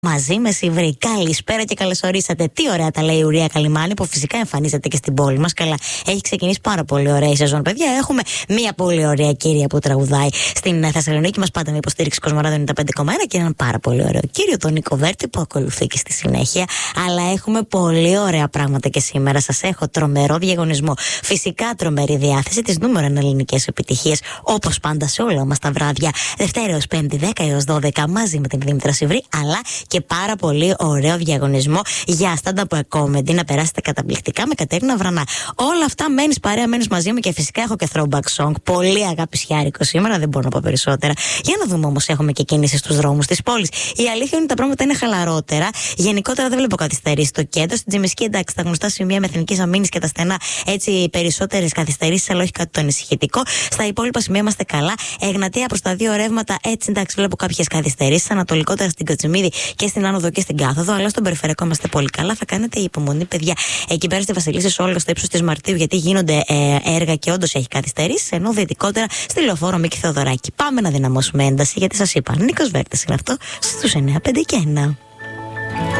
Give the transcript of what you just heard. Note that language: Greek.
Μαζί με Σιβρή. Καλησπέρα και καλώς ορίσατε. Τι ωραία τα λέει η Ουρία Καλιμάνη, που φυσικά εμφανίζεται και στην πόλη μας. Καλά, έχει ξεκινήσει πάρα πολύ ωραία η σεζόν, παιδιά. Έχουμε μία πολύ ωραία κύρια που τραγουδάει στην Θεσσαλονίκη μας, πάντα με υποστήριξη Κοσμοράδιο 95,1 και έναν πάρα πολύ ωραίο κύριο, τον Νίκο Βέρτη, που ακολουθεί και στη συνέχεια. Αλλά έχουμε πολύ ωραία πράγματα και σήμερα. Σας έχω τρομερό διαγωνισμό. Φυσικά τρομερή διάθεση, τις νούμερο 1 ελληνικές επιτυχίες, όπως πάντα σε όλα μας τα βράδια. Δευτέρα έως Πέμπτη, 10 έως 12, μαζί με την Δήμητρα Σιβρή, αλλά και πάρα πολύ ωραίο διαγωνισμό για stand-up comedy. Να περάσετε καταπληκτικά με Κατερίνα Βρανά. Όλα αυτά μένεις παρέα, μένεις μαζί μου και φυσικά έχω και throwback song. Πολύ αγαπησιάρικο σήμερα, δεν μπορώ να πω περισσότερα. Για να δούμε όμως, έχουμε και κίνηση στους δρόμους της πόλης. Η αλήθεια είναι ότι τα πράγματα είναι χαλαρότερα. Γενικότερα δεν βλέπω καθυστερήσεις στο κέντρο. Στην Τζιμισκή, εντάξει, τα γνωστά σημεία με εθνικής αμήνης και τα στενά, έτσι περισσότερες καθυστερήσεις, αλλά όχι κάτι το ανησυχητικό. Στα υπόλοιπα σημεία είμαστε καλά. Εγνατία προς τα δύο ρεύματα, έτσι εντάξει, βλέπω κάποιες καθυστερήσεις. Ανατολικότερα στην Κοτσιμίδη και στην άνοδο και στην κάθοδο, αλλά στον περιφερειακό είμαστε πολύ καλά. Θα κάνετε υπομονή, παιδιά. Εκεί πέρα στη Βασιλίσσης Όλγα, στο ύψος της Μαρτίου, γιατί γίνονται έργα και όντως έχει καθυστερήσει. Ενώ δυτικότερα στη Λεωφόρο Μίκη Θεοδωράκη. Πάμε να δυναμώσουμε ένταση, γιατί σας είπα, Νίκος Βέρτης είναι αυτό, στους 9, 5 και 1.